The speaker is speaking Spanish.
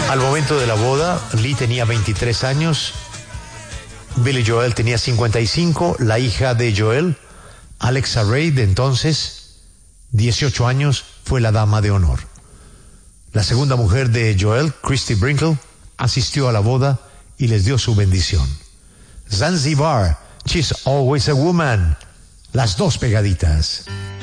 Al momento de la boda, Lee tenía 23 años, Billy Joel tenía 55, la hija de Joel, Alexa Ray, de entonces 18 años, fue la dama de honor. La segunda mujer de Joel, Christy Brinkle, asistió a la boda y les dio su bendición. Zanzibar, She's Always a Woman, las dos pegaditas.